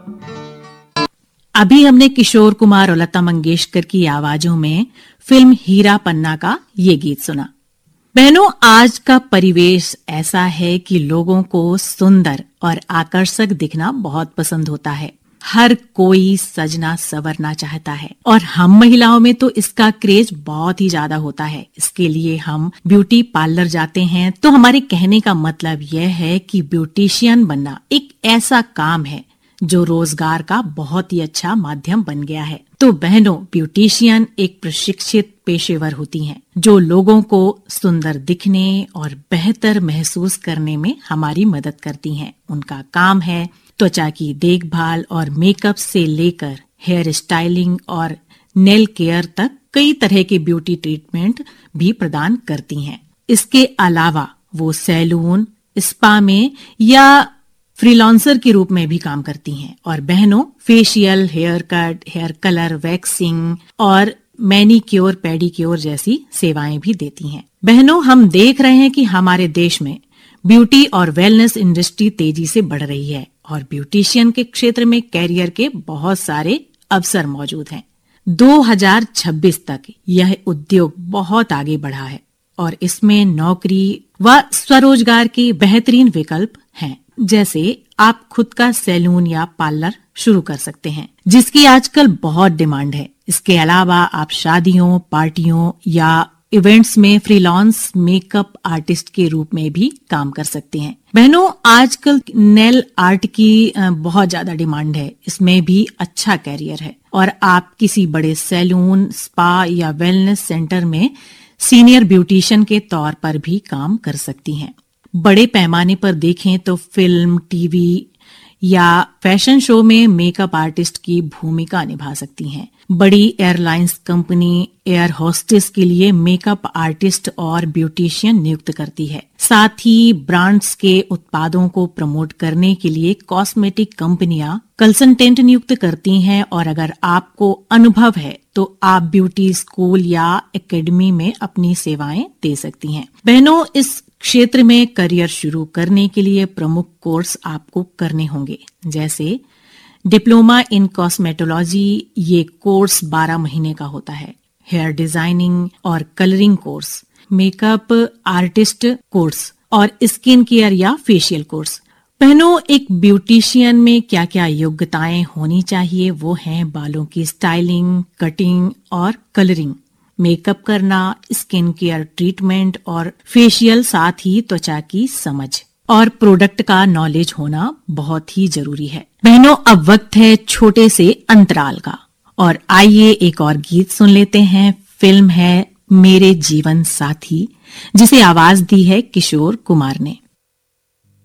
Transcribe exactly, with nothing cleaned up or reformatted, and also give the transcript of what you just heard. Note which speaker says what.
Speaker 1: अभी हमने किशोर कुमार और लता मंगेशकर की आवाजों में फिल्म हीरा पन्ना का ये गीत सुना। बहनों, आज का परिवेश ऐसा है कि लोगों को सुंदर और आकर्षक दिखना बहुत पसंद होता है। हर कोई सजना संवरना चाहता है और हम महिलाओं में तो इसका क्रेज बहुत ही ज्यादा होता है। इसके लिए हम ब्यूटी पार्लर जाते हैं। तो हमारे कहने का मतलब यह है कि ब्यूटिशियन बनना एक ऐसा काम है जो रोजगार का बहुत ही अच्छा माध्यम बन गया है। तो बहनों, ब्यूटिशियन एक प्रशिक्षित पेशेवर होती हैं जो लोगों को सुंदर दिखने और बेहतर महसूस करने में हमारी मदद करती हैं। उनका काम है त्वचा की देखभाल और मेकअप से लेकर हेयर स्टाइलिंग और नेल केयर तक कई तरह के ब्यूटी ट्रीटमेंट भी प्रदान करती हैं। इसके अलावा वो सैलून, स्पा में या फ्रीलांसर के रूप में भी काम करती हैं। और बहनों, facial, hair cut, hair colour, waxing और मैनीक्योर, पेडिक्योर जैसी सेवाएं भी देती हैं। बहनों, हम देख रहे हैं कि हमारे देश में ब्यूटी और वेलनेस इंडस्ट्री तेजी से बढ़ रही है और ब्यूटिशियन के क्षेत्र में कैरियर के बहुत सारे अवसर मौजूद हैं। दो हज़ार छब्बीस तक यह उद्योग बहुत आगे बढ़ा है और इसमें नौकरी व स्वरोजगार के बेहतरीन विकल्प हैं। जैसे आप खुद का सैलून या पार्लर शुरू कर सकते हैं, जिसकी आजकल बहुत डिमांड है। इसके अलावा आप शादियों, पार्टियों या इवेंट्स में फ्रीलांस मेकअप आर्टिस्ट के रूप में भी काम कर सकते हैं। बहनों, आजकल नेल आर्ट की बहुत ज्यादा डिमांड है। इसमें भी अच्छा कैरियर है और आप किसी बड़े सैलून, स्पा या वेलनेस सेंटर में सीनियर ब्यूटिशियन के तौर पर भी काम कर सकती हैं। बड़े पैमाने पर देखें तो फिल्म, टीवी या फैशन शो में मेकअप आर्टिस्ट की भूमिका निभा सकती हैं। बड़ी एयरलाइंस कंपनी एयर होस्टेस के लिए मेकअप आर्टिस्ट और ब्यूटिशियन नियुक्त करती है। साथ ही ब्रांड्स के उत्पादों को प्रमोट करने के लिए कॉस्मेटिक कंपनियां कंसल्टेंट नियुक्त करती हैं। और अगर आपको अनुभव है तो आप ब्यूटी स्कूल या एकेडमी में अपनी सेवाएं दे सकती हैं। बहनों, इस क्षेत्र में करियर शुरू करने के लिए प्रमुख कोर्स आपको करने होंगे, जैसे डिप्लोमा इन कॉस्मेटोलॉजी, ये कोर्स बारह महीने का होता है। हेयर डिजाइनिंग और colouring course, makeup artist course और स्किन केयर या फेशियल कोर्स। बहनों, एक ब्यूटिशियन में क्या क्या योग्यताएं होनी चाहिए, वो हैं बालों की स्टाइलिंग, कटिंग और कलरिंग, मेकअप करना, स्किन केयर ट्रीटमेंट और फेशियल, साथ ही त्वचा की समझ और प्रोडक्ट का नॉलेज होना बहुत ही जरूरी है। बहनों, अब वक्त है छोटे से अंतराल का और आइए एक और गीत सुन लेते हैं। फिल्म है मेरे जीवन साथी, जिसे आवाज दी है किशोर कुमार ने।